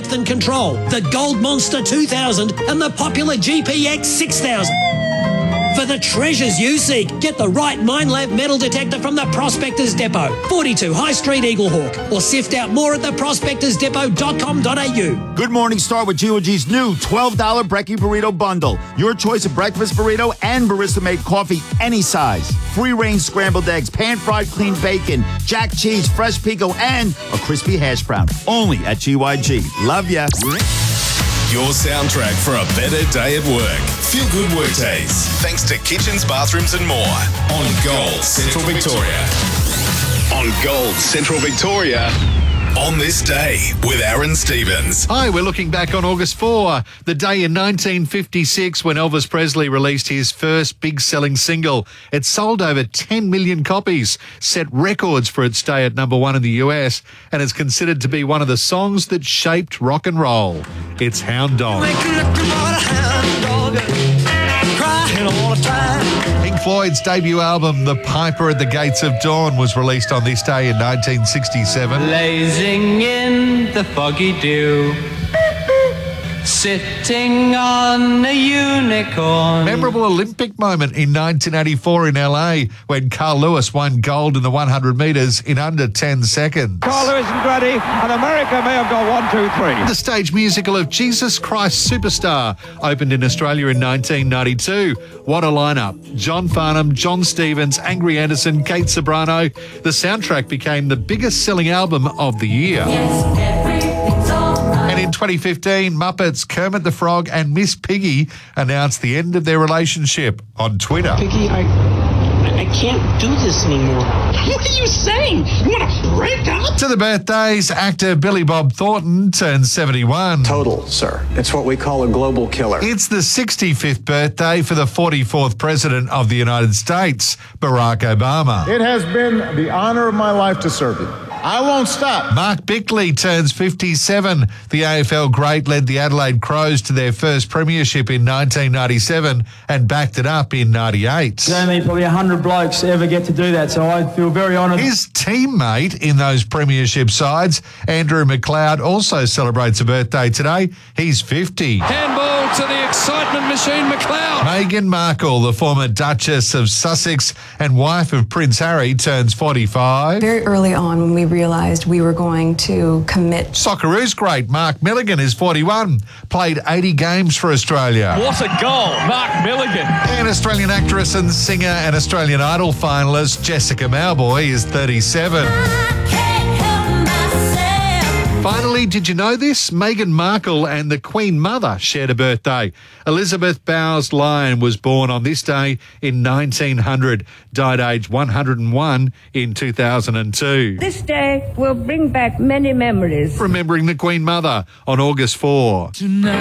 depth and control, the Gold Monster 2000 and the popular GPX 6000. For the treasures you seek, get the right Minelab metal detector from the Prospectors Depot, 42 High Street, Eaglehawk, or sift out more at theprospectorsdepot.com.au. Good Morning Star with GOG's new $12 Brekkie Burrito Bundle. Your choice of breakfast burrito and barista-made coffee any size. Free-range scrambled eggs, pan-fried clean bacon, jack cheese, fresh pico, and a crispy hash brown. Only at GYG. Love ya. Your soundtrack for a better day at work. Feel good work days. Thanks to Kitchens, Bathrooms and More. On Gold Central Victoria. On Gold Central Victoria. On this day with Aaron Stevens. Hi, we're looking back on August 4, the day in 1956 when Elvis Presley released his first big-selling single. It sold over 10 million copies, set records for its day at number 1 in the US, and is considered to be one of the songs that shaped rock and roll. It's Hound Dog. Pink Floyd's debut album, The Piper at the Gates of Dawn, was released on this day in 1967. Blazing in the foggy dew, sitting on a unicorn. Memorable Olympic moment in 1984 in LA when Carl Lewis won gold in the 100 metres in under 10 seconds. Carl Lewis and Grady, and America may have got 1, 2, 3. The stage musical of Jesus Christ Superstar opened in Australia in 1992. What a lineup. John Farnham, John Stevens, Angry Anderson, Kate Sobrano. The soundtrack became the biggest selling album of the year. Yes, everything's all right. And in 2015, Muppets, Kermit the Frog and Miss Piggy announced the end of their relationship on Twitter. Piggy, I can't do this anymore. What are you saying? You want to break up? To the birthdays, actor Billy Bob Thornton turned 71. Total, sir. It's what we call a global killer. It's the 65th birthday for the 44th President of the United States, Barack Obama. It has been the honor of my life to serve you. I won't stop. Mark Bickley turns 57. The AFL great led the Adelaide Crows to their first premiership in 1997 and backed it up in 98. Only probably 100 blokes ever get to do that, so I feel very honoured. His teammate in those premiership sides, Andrew McLeod, also celebrates a birthday today. He's 50. Handball to the excitement machine, McLeod. Meghan Markle, the former Duchess of Sussex and wife of Prince Harry, turns 45. Very early on when we realised we were going to commit. Socceroos great Mark Milligan is 41, played 80 games for Australia. What a goal, Mark Milligan. And Australian actress and singer and Australian Idol finalist Jessica Mauboy is 37. Finally, did you know this? Meghan Markle and the Queen Mother shared a birthday. Elizabeth Bowes-Lyon was born on this day in 1900, died aged 101 in 2002. This day will bring back many memories. Remembering the Queen Mother on August 4. Tonight.